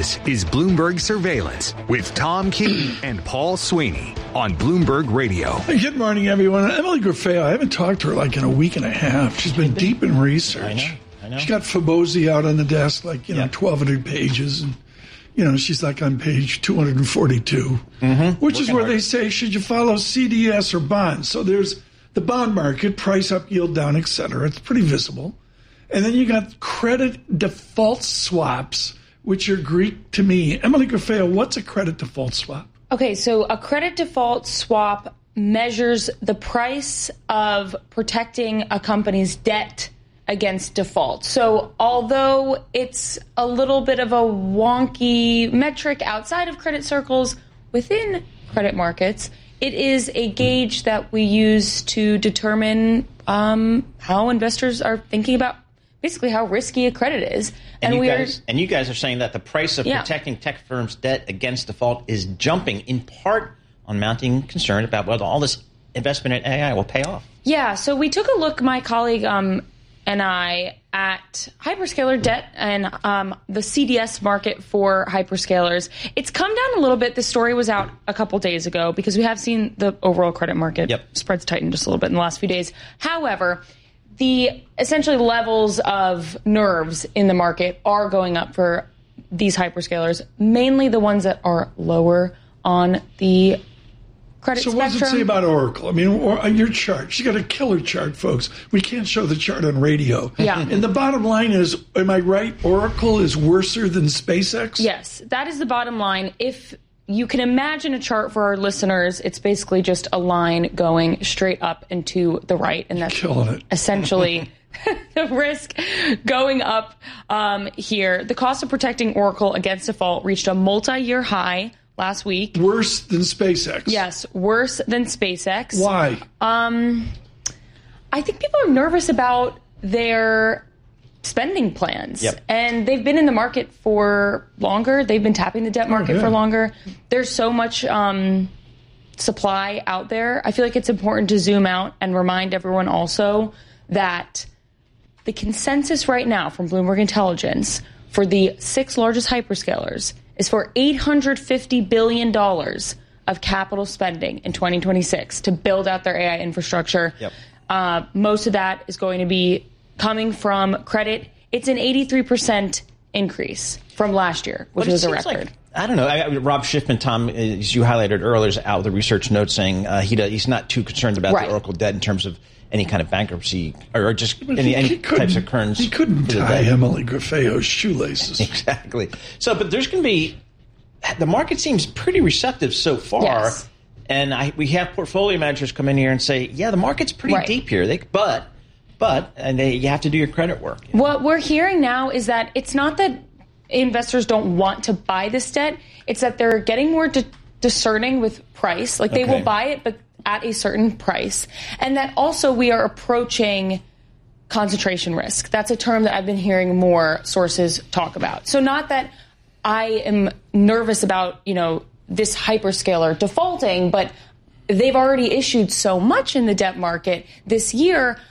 This is Bloomberg Surveillance with Tom Keene and Paul Sweeney on Bloomberg Radio. Hey, good morning, everyone. Emily Grafeo, I haven't talked to her like in a week and a half. She's been deep in research. I know. She's got Fibonacci out on the desk, 1,200 pages. And, she's like on page 242, which is where they say, should you follow CDS or bonds? So there's the bond market, price up, yield down, et cetera. It's pretty visible. And then you got credit default swaps, which are Greek to me. Emily Grafeo, what's a credit default swap? Okay, so a credit default swap measures the price of protecting a company's debt against default. So although it's a little bit of a wonky metric outside of credit circles, within credit markets, it is a gauge that we use to determine how investors are thinking about basically how risky a credit is. And you guys are saying that the price of protecting tech firms' debt against default is jumping in part on mounting concern about whether all this investment in AI will pay off. Yeah, so we took a look, my colleague and I, at hyperscaler debt and the CDS market for hyperscalers. It's come down a little bit. The story was out a couple days ago because we have seen the overall credit market spreads tighten just a little bit in the last few days. However, the essentially levels of nerves in the market are going up for these hyperscalers, mainly the ones that are lower on the credit spectrum. So what does it say about Oracle? I mean, your chart, she's got a killer chart, folks. We can't show the chart on radio. Yeah. And the bottom line is, am I right, Oracle is worser than SpaceX? Yes, that is the bottom line. If you can imagine a chart for our listeners, it's basically just a line going straight up and to the right. And that's essentially the risk going up here. The cost of protecting Oracle against default reached a multi-year high last week. Worse than SpaceX? Yes, worse than SpaceX. Why? I think people are nervous about their spending plans. And they've been in the market for longer. They've been tapping the debt market for longer. There's so much supply out there. I feel like it's important to zoom out and remind everyone also that the consensus right now from Bloomberg Intelligence for the 6 largest hyperscalers is for $850 billion of capital spending in 2026 to build out their AI infrastructure. Most of that is going to be coming from credit. It's an 83% increase from last year, which was a record. I don't know. Rob Schiffman, Tom, as you highlighted earlier, is out with the research note saying he's not too concerned about the Oracle debt in terms of any kind of bankruptcy or just any types of currents. He couldn't tie Emily Grafeo's shoelaces. Exactly. So, but there's going to be, the market seems pretty receptive so far. Yes. And we have portfolio managers come in here and say, the market's pretty deep here. You have to do your credit work. What we're hearing now is that it's not that investors don't want to buy this debt. It's that they're getting more discerning with price. They will buy it, but at a certain price. And that also we are approaching concentration risk. That's a term that I've been hearing more sources talk about. So not that I am nervous about, this hyperscaler defaulting, but they've already issued so much in the debt market this year.